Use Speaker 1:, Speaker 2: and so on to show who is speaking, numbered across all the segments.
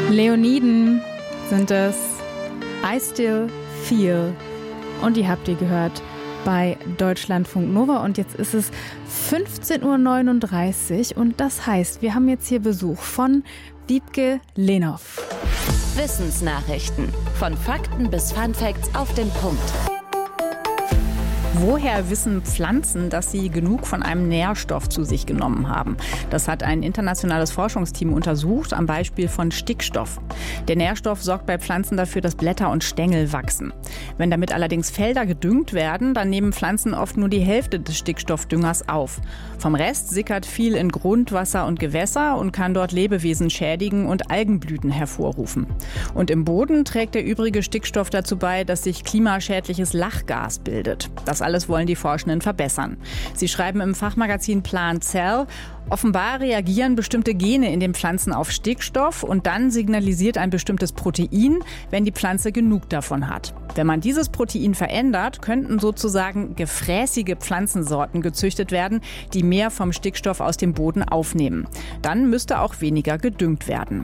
Speaker 1: Leoniden sind es, I Still Feel. Und die habt ihr gehört bei Deutschlandfunk Nova. Und jetzt ist es 15.39 Uhr und das heißt, wir haben jetzt hier Besuch von Wiebke Lehnhoff.
Speaker 2: Wissensnachrichten. Von Fakten bis Funfacts auf den Punkt.
Speaker 3: Woher wissen Pflanzen, dass sie genug von einem Nährstoff zu sich genommen haben? Das hat ein internationales Forschungsteam untersucht, am Beispiel von Stickstoff. Der Nährstoff sorgt bei Pflanzen dafür, dass Blätter und Stängel wachsen. Wenn damit allerdings Felder gedüngt werden, dann nehmen Pflanzen oft nur die Hälfte des Stickstoffdüngers auf. Vom Rest sickert viel in Grundwasser und Gewässer und kann dort Lebewesen schädigen und Algenblüten hervorrufen. Und im Boden trägt der übrige Stickstoff dazu bei, dass sich klimaschädliches Lachgas bildet. Das alles wollen die Forschenden verbessern. Sie schreiben im Fachmagazin Plant Cell, offenbar reagieren bestimmte Gene in den Pflanzen auf Stickstoff und dann signalisiert ein bestimmtes Protein, wenn die Pflanze genug davon hat. Wenn man dieses Protein verändert, könnten sozusagen gefräßige Pflanzensorten gezüchtet werden, die mehr vom Stickstoff aus dem Boden aufnehmen. Dann müsste auch weniger gedüngt werden.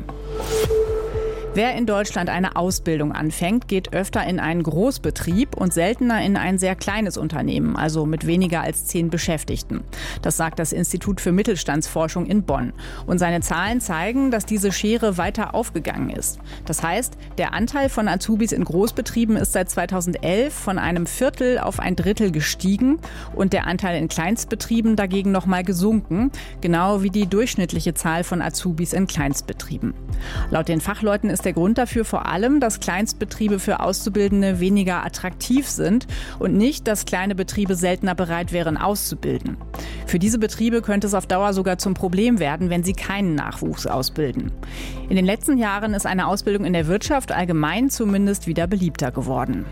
Speaker 3: Wer in Deutschland eine Ausbildung anfängt, geht öfter in einen Großbetrieb und seltener in ein sehr kleines Unternehmen, also mit weniger als 10 Beschäftigten. Das sagt das Institut für Mittelstandsforschung in Bonn. Und seine Zahlen zeigen, dass diese Schere weiter aufgegangen ist. Das heißt, der Anteil von Azubis in Großbetrieben ist seit 2011 von einem Viertel auf ein Drittel gestiegen und der Anteil in Kleinstbetrieben dagegen nochmal gesunken, genau wie die durchschnittliche Zahl von Azubis in Kleinstbetrieben. Laut den Fachleuten ist der Grund dafür vor allem, dass Kleinstbetriebe für Auszubildende weniger attraktiv sind und nicht, dass kleine Betriebe seltener bereit wären, auszubilden. Für diese Betriebe könnte es auf Dauer sogar zum Problem werden, wenn sie keinen Nachwuchs ausbilden. In den letzten Jahren ist eine Ausbildung in der Wirtschaft allgemein zumindest wieder beliebter geworden.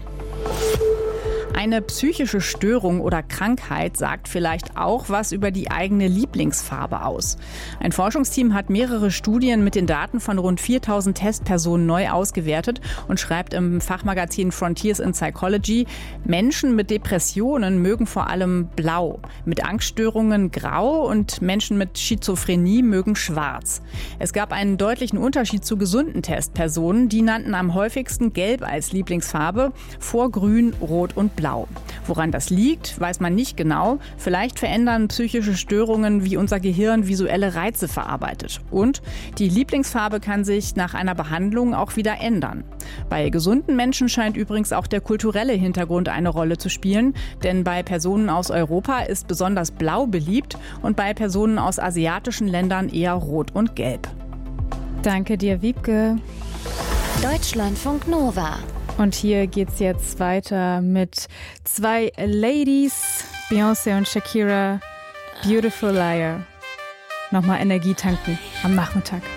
Speaker 3: Eine psychische Störung oder Krankheit sagt vielleicht auch was über die eigene Lieblingsfarbe aus. Ein Forschungsteam hat mehrere Studien mit den Daten von rund 4000 Testpersonen neu ausgewertet und schreibt im Fachmagazin Frontiers in Psychology, Menschen mit Depressionen mögen vor allem blau, mit Angststörungen grau und Menschen mit Schizophrenie mögen schwarz. Es gab einen deutlichen Unterschied zu gesunden Testpersonen, die nannten am häufigsten gelb als Lieblingsfarbe, vor grün, rot und blau. Woran das liegt, weiß man nicht genau. Vielleicht verändern psychische Störungen, wie unser Gehirn visuelle Reize verarbeitet. Und die Lieblingsfarbe kann sich nach einer Behandlung auch wieder ändern. Bei gesunden Menschen scheint übrigens auch der kulturelle Hintergrund eine Rolle zu spielen. Denn bei Personen aus Europa ist besonders blau beliebt und bei Personen aus asiatischen Ländern eher rot und gelb.
Speaker 1: Danke dir, Wiebke.
Speaker 2: Deutschlandfunk Nova.
Speaker 1: Und hier geht's jetzt weiter mit 2 Ladies, Beyoncé und Shakira, Beautiful Liar. Nochmal Energie tanken am Nachmittag.